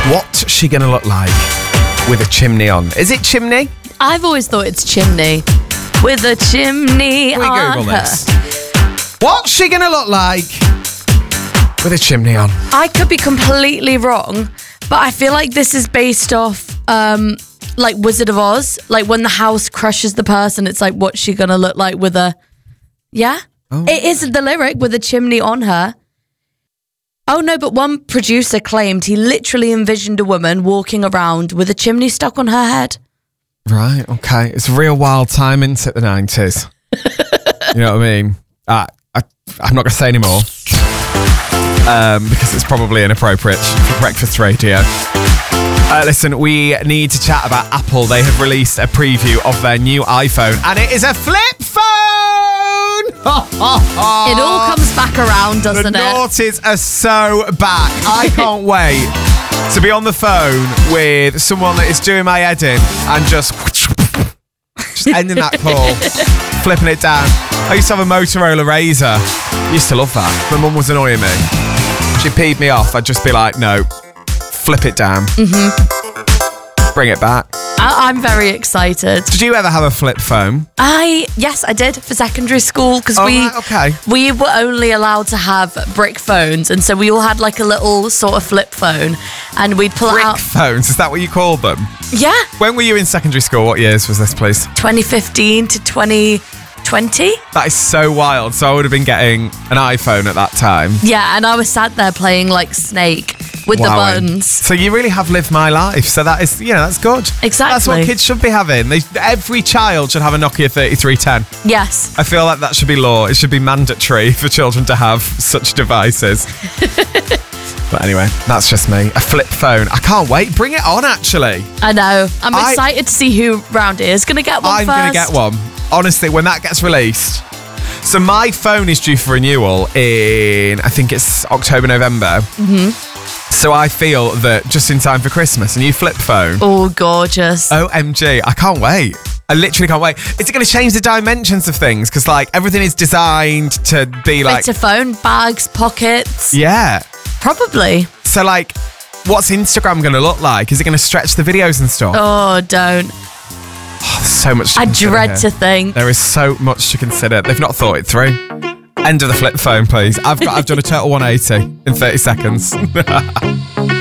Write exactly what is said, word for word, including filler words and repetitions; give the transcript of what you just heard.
What's she gonna look like with a chimney on? Is it chimney? I've always thought it's chimney. With a chimney Can we on Google her. this? What's she gonna look like with a chimney on? I could be completely wrong, but I feel like this is based off um, like Wizard of Oz. Like when the house crushes the person, it's like, what's she gonna look like with a... Yeah? Oh. It is the lyric, with a chimney on her. Oh no, but one producer claimed he literally envisioned a woman walking around with a chimney stuck on her head. Right, okay. It's a real wild time, isn't it, the nineties? You know what I mean? Uh, I, I'm not going to say any more um, because it's probably inappropriate for breakfast radio. Uh, listen, we need to chat about Apple. They have released a preview of their new iPhone, and it is a flip phone! It all comes back around, doesn't the it? noughties are so back. I can't wait to be on the phone with someone that is doing my head in and just, just ending that call, flipping it down. I used to have a Motorola Razr. Used to love that. My mum was annoying me. She peed me off. I'd just be like, no, flip it down. Mm-hmm. Bring it back. I- I'm very excited. Did you ever have a flip phone? I yes, I did for secondary school because Oh, we right, okay. we were only allowed to have brick phones, and so we all had like a little sort of flip phone, and we'd pull it Brick out. phones, is that what you called them? Yeah, When were you in secondary school? What years was this, please? twenty fifteen to twenty twenty. That is so wild. So I would have been getting an iPhone at that time. Yeah, and I was sat there playing like Snake with Wowing. the buttons. So you really have lived my life. So that is, you know, that's good. Exactly. That's what kids should be having. They, every child should have a Nokia thirty-three ten. Yes. I feel like that should be law. It should be mandatory for children to have such devices. But anyway, that's just me. A flip phone. I can't wait. Bring it on, actually. I know. I'm I- excited to see who round here is going to get one I'm first. going to get one. Honestly, when that gets released. So my phone is due for renewal in, I think it's October, November. Mm-hmm. So I feel that just in time for Christmas, a new flip phone. Oh, gorgeous. O M G, I can't wait. I literally can't wait. Is it going to change the dimensions of things? Because like everything is designed to be like... Better phone, bags, pockets. Yeah. Probably. So like, what's Instagram going to look like? Is it going to stretch the videos and stuff? Oh, don't. Oh, there's so much to I consider dread here. to think. There is so much to consider. They've not thought it through. End of the flip phone, please. I've got. I've done a total one eighty in thirty seconds.